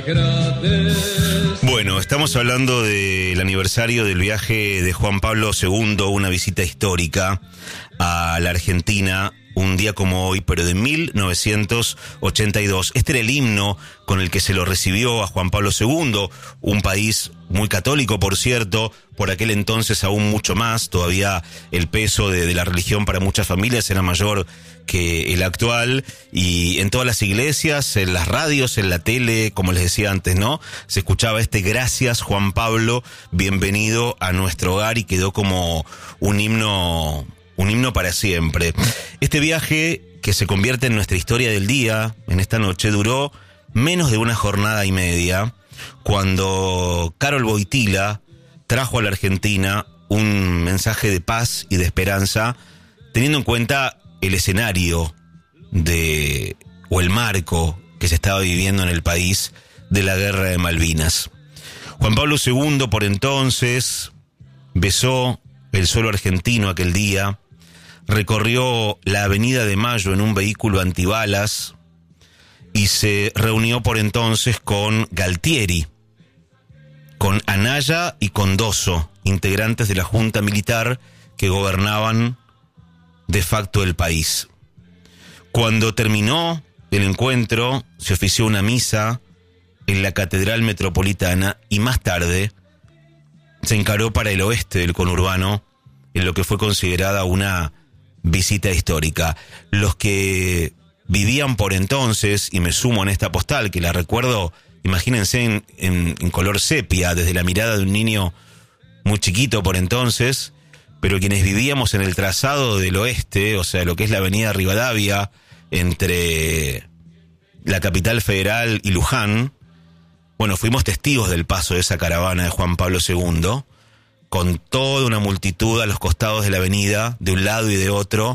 Bueno, estamos hablando del aniversario del viaje de Juan Pablo II, una visita histórica a la Argentina, un día como hoy, pero de 1982. Este era el himno con el que se lo recibió a Juan Pablo II, un país muy católico, por cierto, por aquel entonces aún mucho más. Todavía el peso de la religión para muchas familias era mayor que el actual, y en todas las iglesias, en las radios, en la tele, como les decía antes, ¿no? Se escuchaba este "Gracias, Juan Pablo, bienvenido a nuestro hogar", y quedó como un himno para siempre. Este viaje, que se convierte en nuestra historia del día, en esta noche, duró menos de una jornada y media, cuando Karol Wojtyła trajo a la Argentina un mensaje de paz y de esperanza, teniendo en cuenta el escenario o el marco que se estaba viviendo en el país de la Guerra de Malvinas. Juan Pablo II, por entonces, besó el suelo argentino aquel día, recorrió la Avenida de Mayo en un vehículo antibalas y se reunió por entonces con Galtieri, con Anaya y con Dosso, integrantes de la Junta Militar que gobernaban de facto el país. Cuando terminó el encuentro, se ofició una misa en la Catedral Metropolitana y más tarde se encaró para el oeste del conurbano en lo que fue considerada una visita histórica. Los que vivían por entonces, y me sumo en esta postal, que la recuerdo, imagínense en color sepia, desde la mirada de un niño muy chiquito por entonces, pero quienes vivíamos en el trazado del oeste, o sea, lo que es la avenida Rivadavia, entre la capital federal y Luján, bueno, fuimos testigos del paso de esa caravana de Juan Pablo II, con toda una multitud a los costados de la avenida, de un lado y de otro.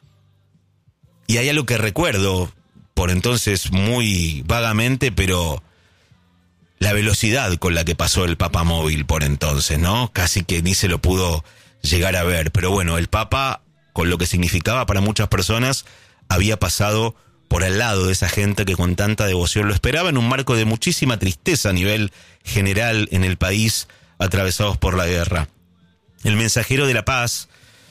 Y hay algo que recuerdo, por entonces muy vagamente, pero la velocidad con la que pasó el Papa móvil por entonces, ¿no? Casi que ni se lo pudo llegar a ver. Pero bueno, el Papa, con lo que significaba para muchas personas, había pasado por al lado de esa gente que con tanta devoción lo esperaba, en un marco de muchísima tristeza a nivel general en el país, atravesados por la guerra. El mensajero de la paz,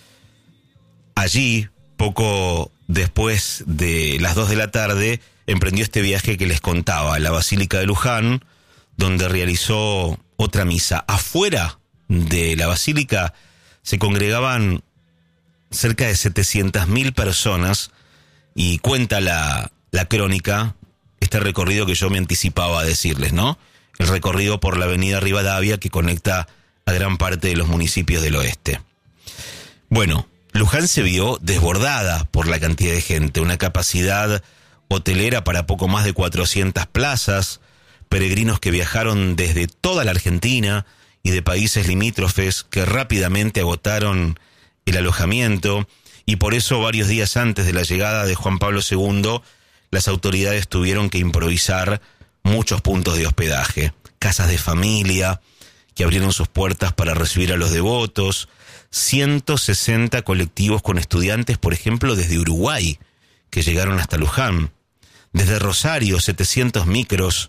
allí, poco después de las 2 de la tarde, emprendió este viaje que les contaba, a la Basílica de Luján, donde realizó otra misa. Afuera de la Basílica se congregaban cerca de 700.000 personas, y cuenta la crónica, este recorrido que yo me anticipaba a decirles, ¿no? El recorrido por la avenida Rivadavia que conecta a gran parte de los municipios del oeste. Bueno, Luján se vio desbordada por la cantidad de gente, una capacidad hotelera para poco más de 400 plazas, peregrinos que viajaron desde toda la Argentina y de países limítrofes que rápidamente agotaron el alojamiento, y por eso varios días antes de la llegada de Juan Pablo II, las autoridades tuvieron que improvisar muchos puntos de hospedaje, casas de familia que abrieron sus puertas para recibir a los devotos, 160 colectivos con estudiantes, por ejemplo, desde Uruguay, que llegaron hasta Luján, desde Rosario, 700 micros,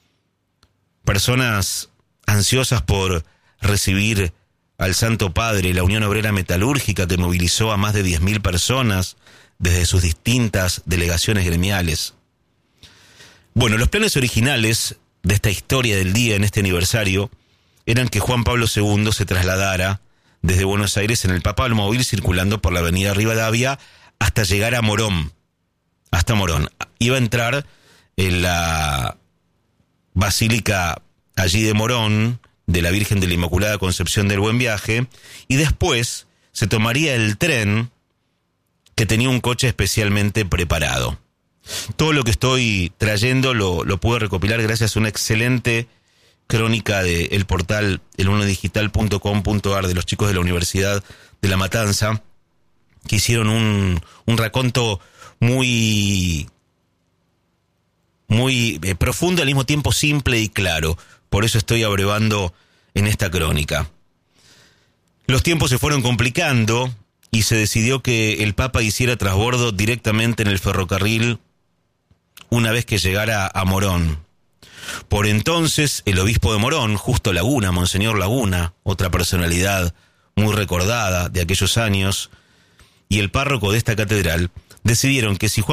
personas ansiosas por recibir al Santo Padre, la Unión Obrera Metalúrgica, que movilizó a más de 10.000 personas desde sus distintas delegaciones gremiales. Bueno, los planes originales de esta historia del día en este aniversario eran que Juan Pablo II se trasladara desde Buenos Aires en el Papal Móvil, circulando por la avenida Rivadavia hasta llegar a Morón. Hasta Morón. Iba a entrar en la Basílica allí de Morón, de la Virgen de la Inmaculada Concepción del Buen Viaje, y después se tomaría el tren, que tenía un coche especialmente preparado. Todo lo que estoy trayendo lo pude recopilar gracias a una excelente crónica del portal elunodigital.com.ar de los chicos de la Universidad de La Matanza, que hicieron un raconto muy profundo, al mismo tiempo simple y claro. Por eso estoy abrevando en esta crónica. Los tiempos se fueron complicando y se decidió que el Papa hiciera transbordo directamente en el ferrocarril una vez que llegara a Morón. Por entonces, el obispo de Morón, Justo Laguna, Monseñor Laguna, otra personalidad muy recordada de aquellos años, y el párroco de esta catedral, decidieron que si Juan